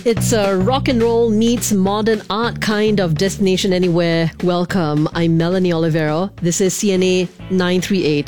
It's a rock and roll meets modern art kind of destination anywhere. Welcome. I'm Melanie Olivero. This is CNA 938.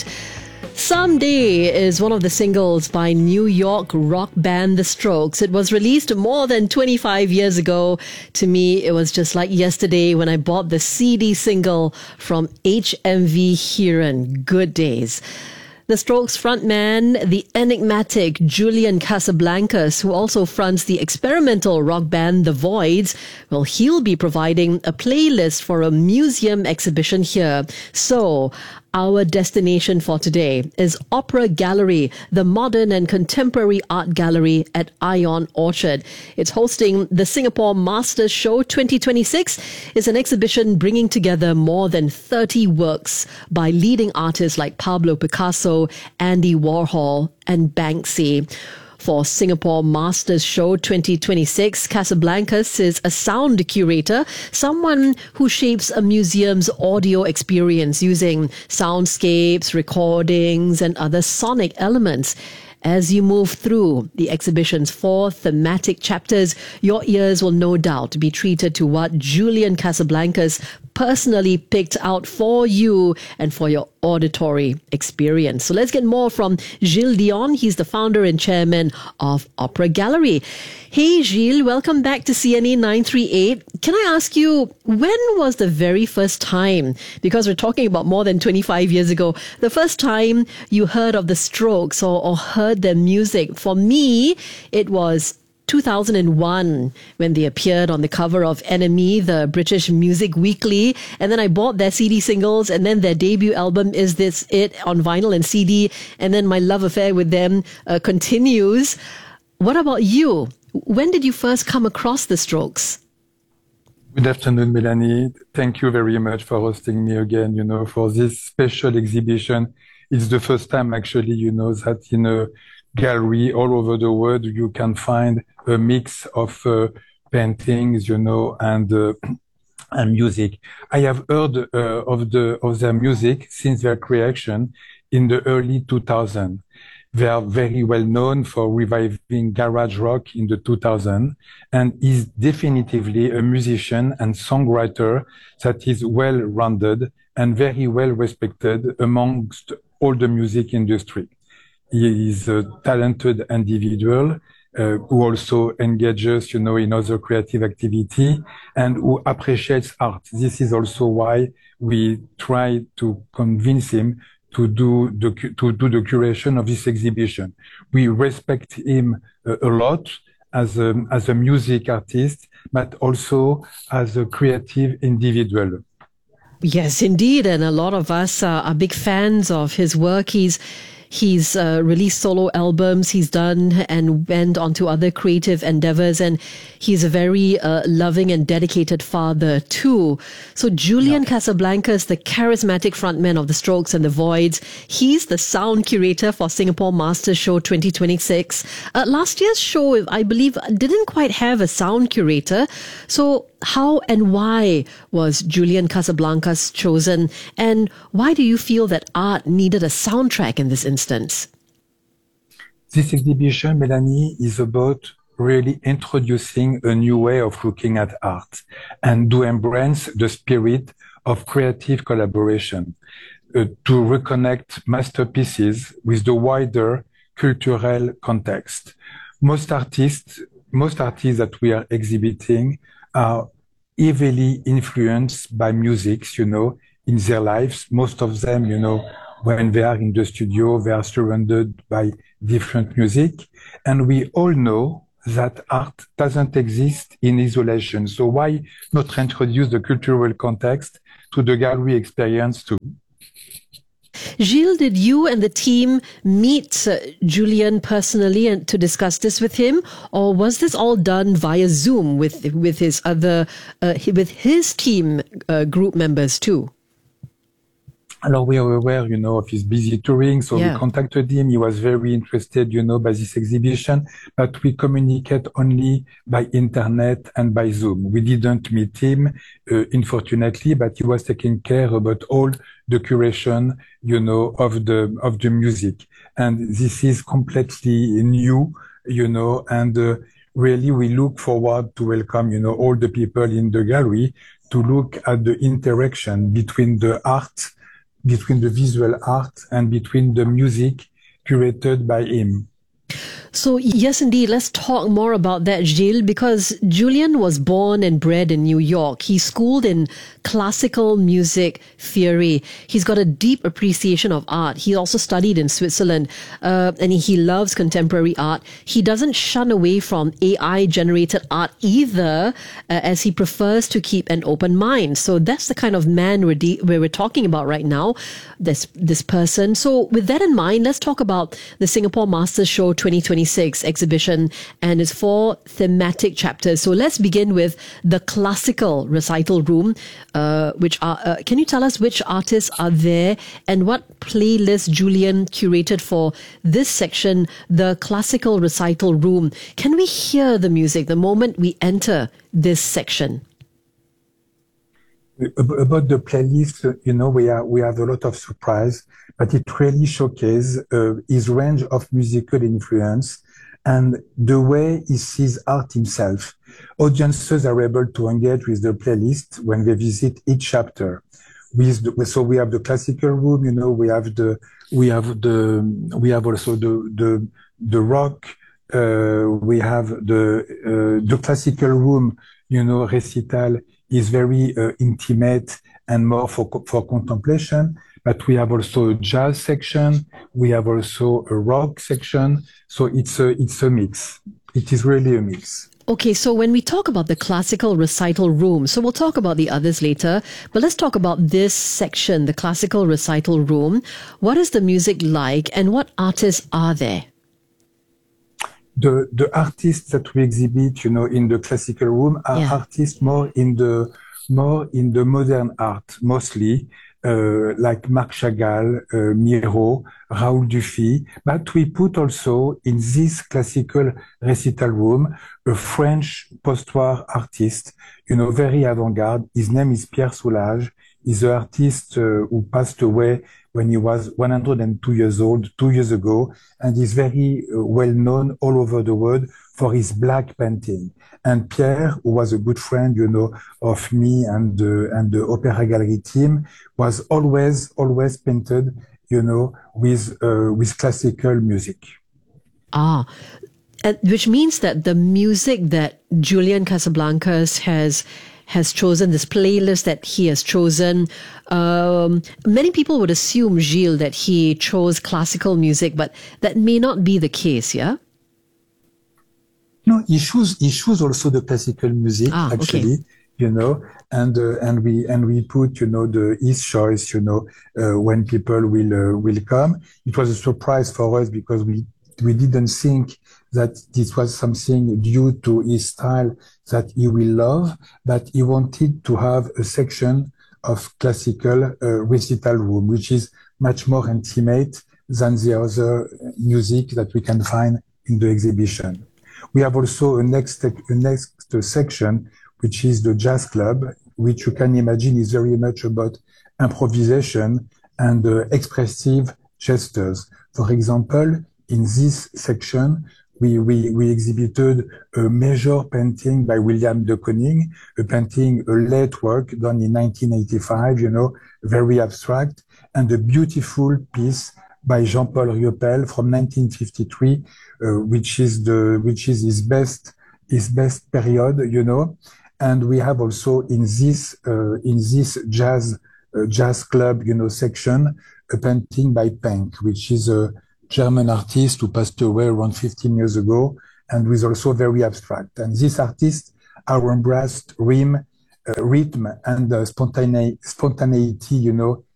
Someday is one of the singles by New York rock band The Strokes. It was released more than 25 years ago. To me, it was just like yesterday when I bought the CD single from HMV Heron. Good days. The Strokes frontman, the enigmatic Julian Casablancas, who also fronts the experimental rock band The Voids, well, he'll be providing a playlist for a museum exhibition here. So, our destination for today is Opera Gallery, the modern and contemporary art gallery at Ion Orchard. It's hosting the Singapore Masters Show 2026. It's an exhibition bringing together more than 30 works by leading artists like Pablo Picasso, Andy Warhol, and Banksy. For Singapore Masters Show 2026, Casablancas is a sound curator, someone who shapes a museum's audio experience using soundscapes, recordings, and other sonic elements. As you move through the exhibition's 4 thematic chapters, your ears will no doubt be treated to what Julian Casablancas personally picked out for you and for your auditory experience. So let's get more from Gilles Dion. He's the founder and chairman of Opera Gallery. Hey Gilles, welcome back to CNA 938. Can I ask you, when was the very first time, because we're talking about more than 25 years ago, the first time you heard of the Strokes or heard their music? For me, it was 2001 when they appeared on the cover of NME, the British Music Weekly, and then I bought their CD singles, and then their debut album Is This It on vinyl and CD, and then my love affair with them continues. What about you? When did you first come across the Strokes? Good afternoon, Melanie. Thank you very much for hosting me again, for this special exhibition. It's the first time actually, that in a gallery all over the world, you can find a mix of paintings, and music. I have heard of their music since their creation in the early 2000s. They are very well known for reviving garage rock in the 2000s and is definitively a musician and songwriter that is well-rounded and very well respected amongst all the music industry. He is a talented individual who also engages, in other creative activity and who appreciates art. This is also why we try to convince him to do the curation of this exhibition. We respect him a lot as a music artist, but also as a creative individual. Yes, indeed. And a lot of us are big fans of his work. He's released solo albums, he's done and went on to other creative endeavors, and he's a very loving and dedicated father too. So Julian Casablancas, the charismatic frontman of The Strokes and The Voids, he's the sound curator for Singapore Masters Show 2026. Last year's show, I believe, didn't quite have a sound curator. So how and why was Julian Casablancas chosen, and why do you feel that art needed a soundtrack in this instance? This exhibition, Melanie, is about really introducing a new way of looking at art and to embrace the spirit of creative collaboration, to reconnect masterpieces with the wider cultural context. Most artists that we are exhibiting are heavily influenced by music, in their lives. Most of them, when they are in the studio, they are surrounded by different music. And we all know that art doesn't exist in isolation. So why not introduce the cultural context to the gallery experience too? Gilles, did you and the team meet Julian personally and to discuss this with him, or was this all done via Zoom with his team group members too? We are aware, of his busy touring, so we contacted him. He was very interested, by this exhibition, but we communicate only by internet and by Zoom. We didn't meet him, unfortunately, but he was taking care about all the curation, of the music. And this is completely new, and really we look forward to welcome, all the people in the gallery to look at the interaction between the art, between the visual art and between the music curated by him. So, yes, indeed, let's talk more about that, Gilles, because Julian was born and bred in New York. He schooled in classical music theory. He's got a deep appreciation of art. He also studied in Switzerland, and he loves contemporary art. He doesn't shun away from AI-generated art either, as he prefers to keep an open mind. So that's the kind of man we're talking about right now, this person. So with that in mind, let's talk about the Singapore Masters Show 2026 exhibition and its 4 thematic chapters. So let's begin with the classical recital room, which are, can you tell us which artists are there and what playlist Julian curated for this section, the classical recital room? Can we hear the music the moment we enter this section? About the playlist, we have a lot of surprise, but it really showcases his range of musical influence and the way he sees art himself. Audiences are able to engage with the playlist when they visit each chapter. So we have the classical room, we have also the rock. We have the classical room, recital is very intimate and more for contemplation. But we have also a jazz section. We have also a rock section. So it's a mix. It is really a mix. Okay, so when we talk about the classical recital room, so we'll talk about the others later, but let's talk about this section, the classical recital room. What is the music like and what artists are there? The artists that we exhibit, in the classical room are artists more in the modern art, mostly, like Marc Chagall, Miro, Raoul Dufy. But we put also in this classical recital room a French post-war artist, very avant-garde. His name is Pierre Soulages. He's an artist who passed away when he was 102 years old 2 years ago, and he's very well known all over the world for his black painting. And Pierre, who was a good friend, of me and the Opera Gallery team, was always painted, with classical music. Which means that the music that Julian Casablancas has chosen, this playlist that he has chosen, many people would assume, Gilles, that he chose classical music, but that may not be the case, yeah? No, he chose also the classical music, actually, okay. And we put, his choice, when people will come. It was a surprise for us because we didn't think that this was something due to his style that he will love, but he wanted to have a section of classical recital room, which is much more intimate than the other music that we can find in the exhibition. We have also a next section, which is the jazz club, which you can imagine is very much about improvisation and expressive gestures. For example, in this section, we exhibited a major painting by William de Koning, a late work done in 1985, very abstract, and a beautiful piece by Jean-Paul Riopel from 1953, which is his best period, And we have also in this jazz club, section, a painting by Penck, which is a German artist who passed away around 15 years ago and was also very abstract. And these artists are embraced rhythm and spontaneity,